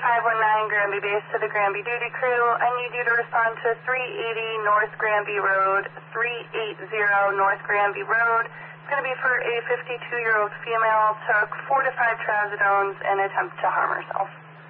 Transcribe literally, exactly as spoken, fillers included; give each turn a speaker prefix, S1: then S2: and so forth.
S1: five one nine Granby Base to the Granby Duty Crew. I need you to respond to three eighty North Granby Road, three eighty North Granby Road. It's going to be for a fifty-two-year-old female, took four to five trazodones and attempted to harm herself.